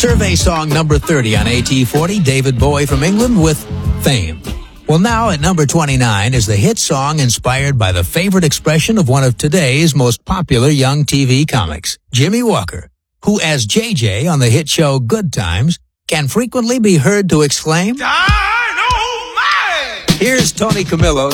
Survey song number 30 on AT40, David Bowie from England with Fame. Well, now at number 29 is the hit song inspired by the favorite expression of one of today's most popular young TV comics, Jimmy Walker, who as JJ on the hit show Good Times can frequently be heard to exclaim, "Dynamite!" Here's Tony Camillo